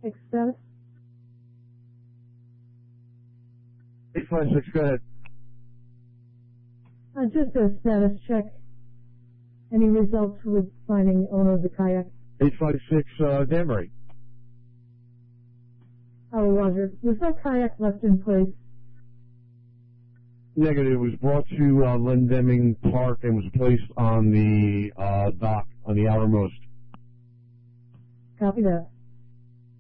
X status? 856, go ahead. Just a status check. Any results with finding owner of the kayak? 856, Danbury. Oh, Roger. Was that kayak left in place? Negative. It was brought to Len Deming Park and was placed on the dock on the outermost. Copy that.